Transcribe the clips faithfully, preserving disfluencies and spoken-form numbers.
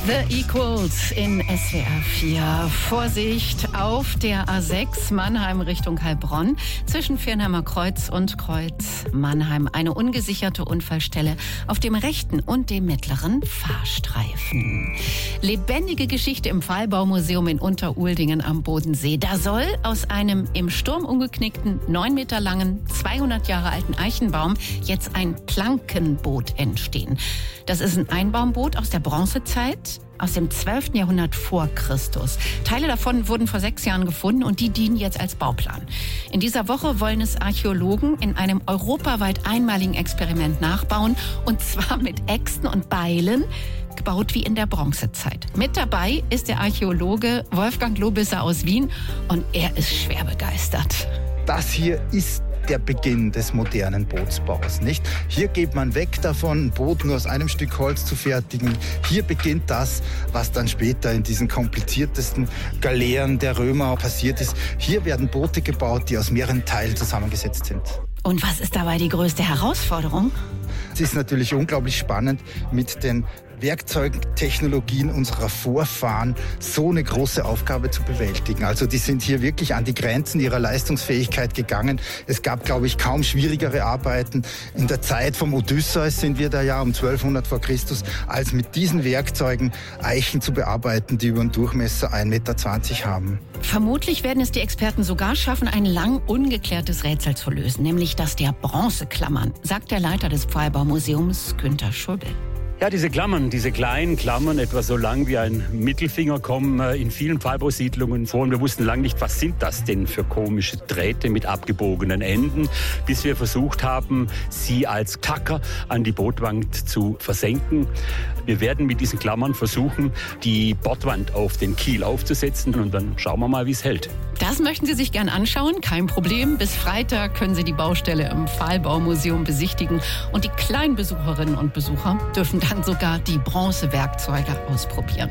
The Equals in S W R vier. Vorsicht auf der A sechs Mannheim Richtung Heilbronn zwischen Viernheimer Kreuz und Kreuz Mannheim. Eine ungesicherte Unfallstelle auf dem rechten und dem mittleren Fahrstreifen. Lebendige Geschichte im Pfahlbaumuseum in Unteruldingen am Bodensee. Da soll aus einem im Sturm umgeknickten, neun Meter langen, zweihundert Jahre alten Eichenbaum jetzt ein Plankenboot entstehen. Das ist ein Einbaumboot aus der Bronzezeit, aus dem zwölften Jahrhundert vor Christus. Teile davon wurden vor sechs Jahren gefunden und die dienen jetzt als Bauplan. In dieser Woche wollen es Archäologen in einem europaweit einmaligen Experiment nachbauen, und zwar mit Äxten und Beilen, gebaut wie in der Bronzezeit. Mit dabei ist der Archäologe Wolfgang Lobisser aus Wien und er ist schwer begeistert. Das hier ist der Beginn des modernen Bootsbaus, nicht? Hier geht man weg davon, ein Boot nur aus einem Stück Holz zu fertigen. Hier beginnt das, was dann später in diesen kompliziertesten Galeeren der Römer passiert ist. Hier werden Boote gebaut, die aus mehreren Teilen zusammengesetzt sind. Und was ist dabei die größte Herausforderung? Es ist natürlich unglaublich spannend, mit den Werkzeugtechnologien unserer Vorfahren so eine große Aufgabe zu bewältigen. Also die sind hier wirklich an die Grenzen ihrer Leistungsfähigkeit gegangen. Es gab, glaube ich, kaum schwierigere Arbeiten. In der Zeit vom Odysseus sind wir da ja um zwölfhundert vor Christus, als mit diesen Werkzeugen Eichen zu bearbeiten, die über einen Durchmesser ein Meter zwanzig haben. Vermutlich werden es die Experten sogar schaffen, ein lang ungeklärtes Rätsel zu lösen, nämlich das der Bronzeklammern, sagt der Leiter des Pfahlbaumuseums, Günther Schubel. Ja, diese Klammern, diese kleinen Klammern, etwa so lang wie ein Mittelfinger, kommen in vielen Pfahlbausiedlungen vor. Und wir wussten lange nicht, was sind das denn für komische Drähte mit abgebogenen Enden, bis wir versucht haben, sie als Tacker an die Bordwand zu versenken. Wir werden mit diesen Klammern versuchen, die Bordwand auf den Kiel aufzusetzen, und dann schauen wir mal, wie es hält. Das möchten Sie sich gern anschauen? Kein Problem. Bis Freitag können Sie die Baustelle im Pfahlbaumuseum besichtigen. Und die kleinen Besucherinnen und Besucher dürfen dann sogar die Bronzewerkzeuge ausprobieren.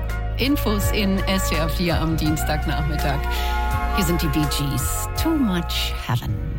Infos in S W R vier am Dienstagnachmittag. Hier sind die Bee Gees. Too Much Heaven.